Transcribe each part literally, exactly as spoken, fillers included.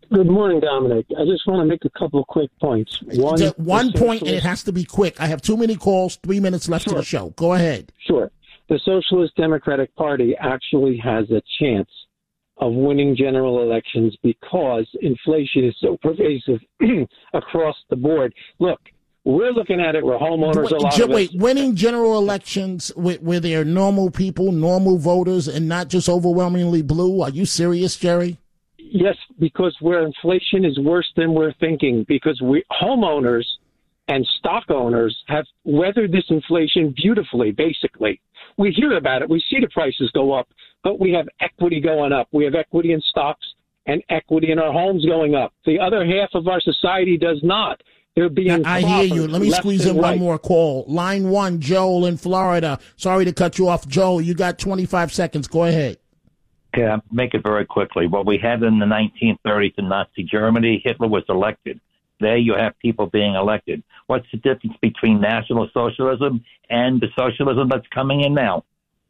Good morning, Dominic. I just want to make a couple of quick points. One, one point, and it has to be quick. I have too many calls, three minutes left sure. to the show. Go ahead. Sure. The Socialist Democratic Party actually has a chance of winning general elections because inflation is so pervasive across the board. Look, we're looking at it. We're homeowners. Wait, a lot ge- of wait us. winning general elections where, where they're normal people, normal voters, and not just overwhelmingly blue? Are you serious, Jerry? Yes, because where inflation is worse than we're thinking, because we homeowners and stock owners have weathered this inflation beautifully, basically. We hear about it. We see the prices go up, but we have equity going up. We have equity in stocks and equity in our homes going up. The other half of our society does not. They're being I hear you. Let me squeeze in right. one more call. Line one, Joel in Florida. Sorry to cut you off. Joel, you got twenty-five seconds. Go ahead. Yeah, make it very quickly. What we had in the nineteen thirties in Nazi Germany, Hitler was elected. There you have people being elected. What's the difference between National Socialism and the socialism that's coming in now?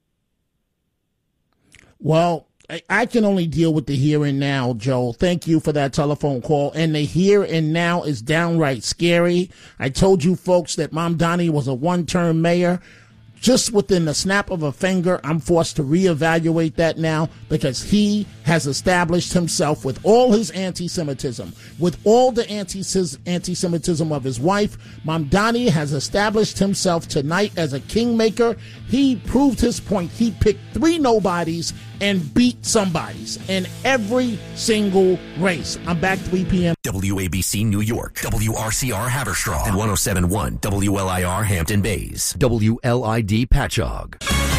Well, I, I can only deal with the here and now, Joel. Thank you for that telephone call. And the here and now is downright scary. I told you folks that Mamdani was a one-term mayor. Just within the snap of a finger, I'm forced to reevaluate that now because he has established himself with all his anti-Semitism, with all the anti-Semitism of his wife. Mamdani has established himself tonight as a kingmaker. He proved his point. He picked three nobodies and beat somebodies in every single race. I'm back three p.m. W A B C New York, W R C R Haverstraw, and one oh seven point one W L I R Hampton Bays, W L I D Patchogue.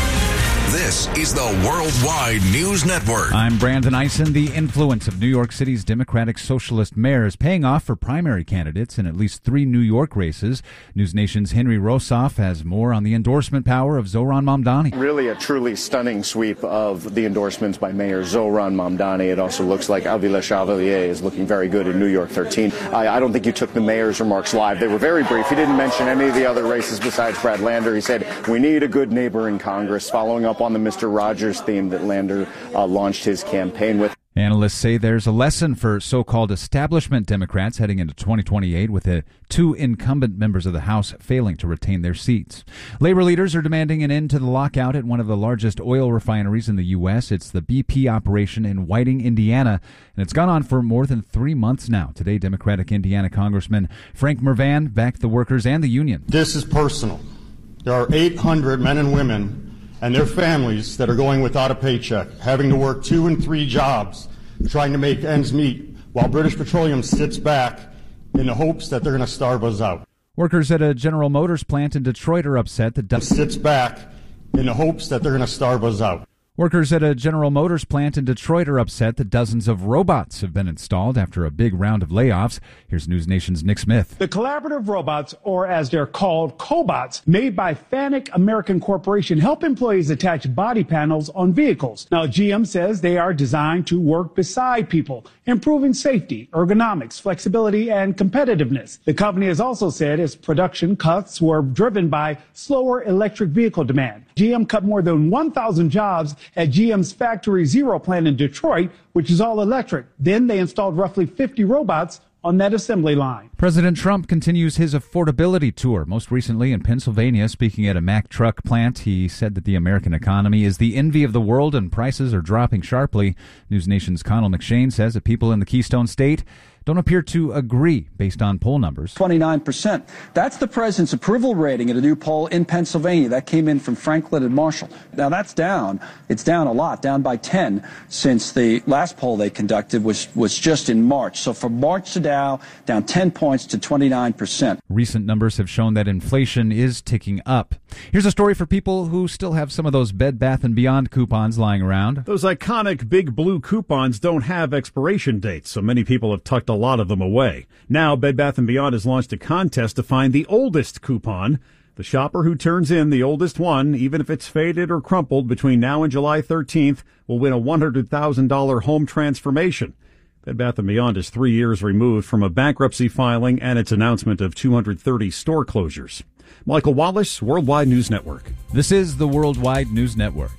This is the Worldwide News Network. I'm Brandon Eisen. The influence of New York City's Democratic Socialist mayor is paying off for primary candidates in at least three New York races. News Nation's Henry Rosoff has more on the endorsement power of Zohran Mamdani. Really a truly stunning sweep of the endorsements by Mayor Zohran Mamdani. It also looks like Avi LeChavalier is looking very good in New York thirteen. I, I don't think you took the mayor's remarks live. They were very brief. He didn't mention any of the other races besides Brad Lander. He said, we need a good neighbor in Congress, following up on the Mister Rogers theme that Lander uh, launched his campaign with. Analysts say there's a lesson for so-called establishment Democrats heading into twenty twenty-eight, with the two incumbent members of the House failing to retain their seats. Labor leaders are demanding an end to the lockout at one of the largest oil refineries in the U S. It's the B P operation in Whiting, Indiana, and it's gone on for more than three months now. Today, Democratic Indiana Congressman Frank Mervan backed the workers and the union. This is personal. There are eight hundred men and women and their families that are going without a paycheck, having to work two and three jobs, trying to make ends meet, while British Petroleum sits back in the hopes that they're going to starve us out. Workers at a General Motors plant in Detroit are upset that do- sits back in the hopes that they're going to starve us out. Workers at a General Motors plant in Detroit are upset that dozens of robots have been installed after a big round of layoffs. Here's News Nation's Nick Smith. The collaborative robots, or as they're called, cobots, made by Fanuc American Corporation, help employees attach body panels on vehicles. Now, G M says they are designed to work beside people, improving safety, ergonomics, flexibility, and competitiveness. The company has also said its production cuts were driven by slower electric vehicle demand. G M cut more than one thousand jobs at G M's Factory Zero plant in Detroit, which is all electric. Then they installed roughly fifty robots on that assembly line. President Trump continues his affordability tour, most recently in Pennsylvania. Speaking at a Mack truck plant, he said that the American economy is the envy of the world and prices are dropping sharply. News Nation's Connell McShane says that people in the Keystone State don't appear to agree based on poll numbers. twenty-nine percent. That's the president's approval rating at a new poll in Pennsylvania. That came in from Franklin and Marshall. Now that's down. It's down a lot, down by ten since the last poll they conducted was, was just in March. So from March to now, down ten points to twenty-nine percent. Recent numbers have shown that inflation is ticking up. Here's a story for people who still have some of those Bed Bath and Beyond coupons lying around. Those iconic big blue coupons don't have expiration dates, so many people have tucked a lot of them away. Now, Bed Bath and Beyond has launched a contest to find the oldest coupon. The shopper who turns in the oldest one, even if it's faded or crumpled, between now and July thirteenth, will win a one hundred thousand dollars home transformation. Bed Bath and Beyond is three years removed from a bankruptcy filing and its announcement of two hundred thirty store closures. Michael Wallace, Worldwide News Network. This is the Worldwide News Network.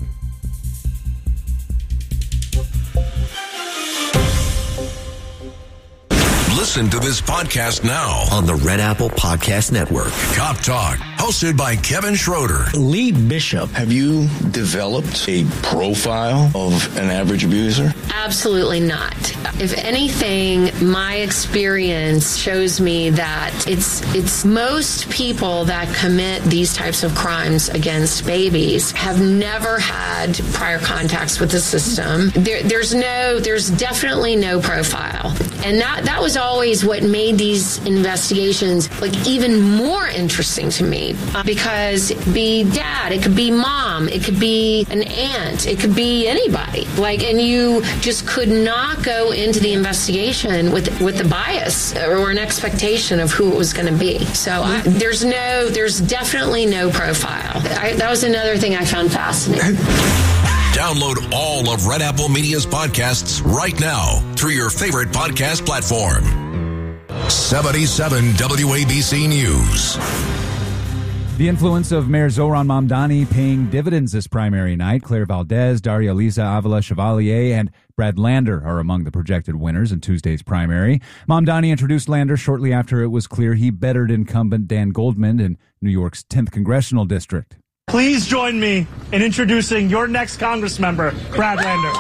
Listen to this podcast now on the Red Apple Podcast Network. Cop Talk, hosted by Kevin Schroeder. Lee Bishop, have you developed a profile of an average abuser? Absolutely not. If anything, my experience shows me that it's it's most people that commit these types of crimes against babies have never had prior contacts with the system. There, there's no, there's definitely no profile. And that, that was always what made these investigations like even more interesting to me, uh, because it could be dad, it could be mom, it could be an aunt, it could be anybody. Like, and you just could not go into the investigation with with the bias or an expectation of who it was going to be. So I, there's no, there's definitely no profile. I, that was another thing I found fascinating. Download all of Red Apple Media's podcasts right now through your favorite podcast platform. seventy-seven W A B C News. The influence of Mayor Zohran Mamdani paying dividends this primary night. Claire Valdez, Daria Lisa Avila Chevalier, and Brad Lander are among the projected winners in Tuesday's primary. Mamdani introduced Lander shortly after it was clear he bettered incumbent Dan Goldman in New York's tenth Congressional District. Please join me in introducing your next Congressmember, Brad Lander.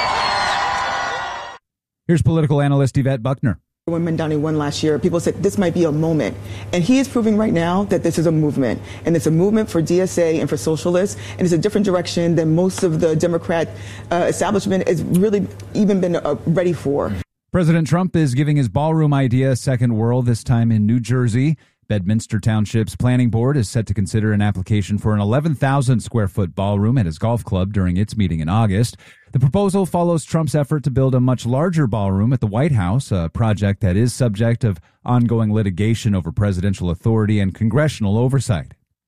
Here's political analyst Yvette Buckner. When Mamdani won last year, people said this might be a moment. And he is proving right now that this is a movement. And it's a movement for D S A and for socialists. And it's a different direction than most of the Democrat uh, establishment has really even been uh, ready for. President Trump is giving his ballroom idea a second whirl, this time in New Jersey. Bedminster Township's planning board is set to consider an application for an eleven thousand square foot ballroom at his golf club during its meeting in August. The proposal follows Trump's effort to build a much larger ballroom at the White House, a project that is subject of ongoing litigation over presidential authority and congressional oversight.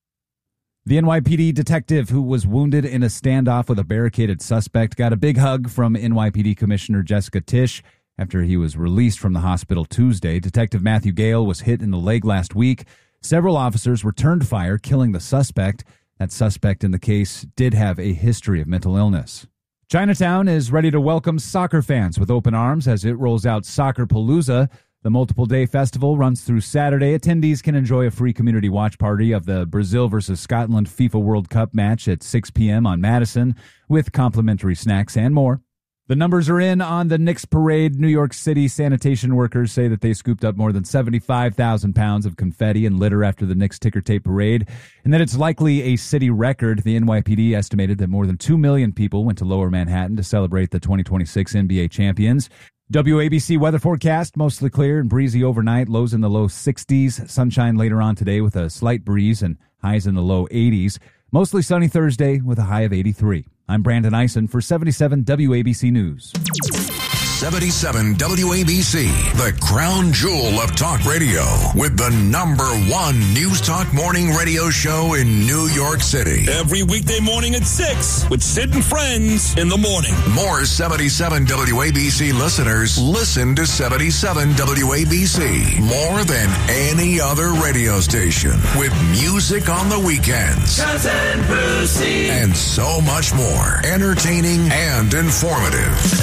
The N Y P D detective who was wounded in a standoff with a barricaded suspect got a big hug from N Y P D Commissioner Jessica Tisch after he was released from the hospital Tuesday. Detective Matthew Gale was hit in the leg last week. Several officers returned fire, killing the suspect. That suspect in the case did have a history of mental illness. Chinatown is ready to welcome soccer fans with open arms as it rolls out Soccer Palooza. The multiple-day festival runs through Saturday. Attendees can enjoy a free community watch party of the Brazil versus Scotland FIFA World Cup match at six p.m. on Madison with complimentary snacks and more. The numbers are in on the Knicks parade. New York City sanitation workers say that they scooped up more than seventy-five thousand pounds of confetti and litter after the Knicks ticker tape parade, and that it's likely a city record. The N Y P D estimated that more than two million people went to Lower Manhattan to celebrate the twenty twenty-six N B A champions. W A B C weather forecast, mostly clear and breezy overnight, lows in the low sixties. Sunshine later on today with a slight breeze and highs in the low eighties. Mostly sunny Thursday with a high of eighty-three. I'm Brandon Eisen for seventy-seven W A B C News. seventy-seven W A B C, the crown jewel of talk radio, with the number one news talk morning radio show in New York City. Every weekday morning at six with Sid and Friends in the morning. More seventy-seven W A B C listeners listen to seventy-seven W A B C more than any other radio station, with music on the weekends. Cousin Brucey. And so much more. Entertaining and informative.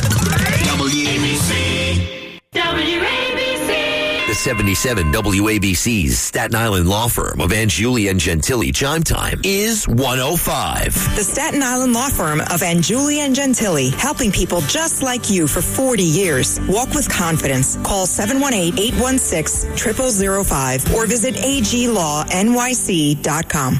W A B C. W A B C. The seventy-seven W A B C's Staten Island law firm of Angiuli and Gentili chime time is one oh five. The Staten Island law firm of Angiuli and Gentili, helping people just like you for forty years. Walk with confidence. Call seven one eight, eight one six, zero zero zero five or visit a g law n y c dot com.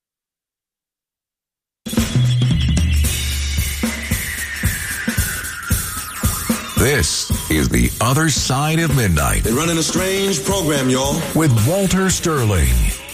This is The Other Side of Midnight. They're running a strange program, y'all. With Walter Sterling.